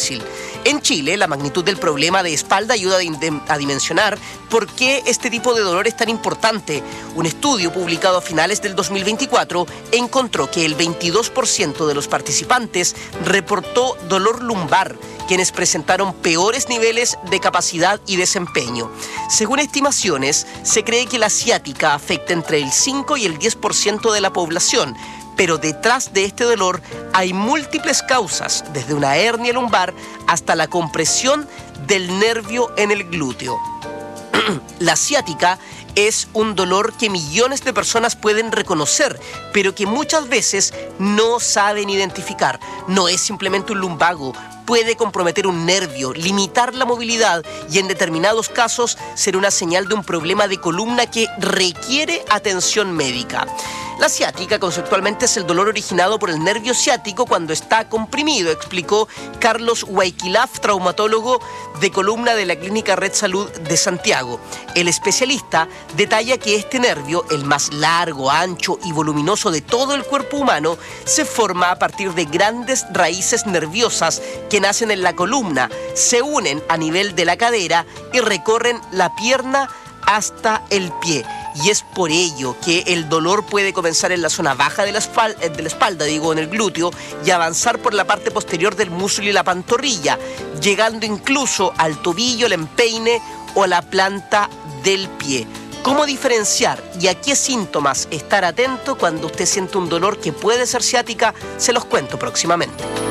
difícil. En Chile, la magnitud del problema de espalda ayuda a dimensionar por qué este tipo de dolor es tan importante. Un estudio publicado a finales del 2024 encontró que el 22% de los participantes reportó dolor lumbar, quienes presentaron peores niveles de capacidad y desempeño. Según estimaciones, se cree que la ciática afecta entre el 5 y el 10% de la población, pero detrás de este dolor hay múltiples causas, desde una hernia lumbar hasta la compresión del nervio en el glúteo. La ciática es un dolor que millones de personas pueden reconocer, pero que muchas veces no saben identificar. No es simplemente un lumbago, puede comprometer un nervio, limitar la movilidad y en determinados casos ser una señal de un problema de columna que requiere atención médica. La ciática conceptualmente es el dolor originado por el nervio ciático cuando está comprimido, explicó Carlos Huayquilaf, traumatólogo de columna de la Clínica Red Salud de Santiago. El especialista detalla que este nervio, el más largo, ancho y voluminoso de todo el cuerpo humano, se forma a partir de grandes raíces nerviosas que nacen en la columna, se unen a nivel de la cadera y recorren la pierna hasta el pie. Y es por ello que el dolor puede comenzar en la zona baja de la espalda, en el glúteo, y avanzar por la parte posterior del muslo y la pantorrilla, llegando incluso al tobillo, el empeine o a la planta del pie. ¿Cómo diferenciar y a qué síntomas estar atento cuando usted siente un dolor que puede ser ciática? Se los cuento próximamente.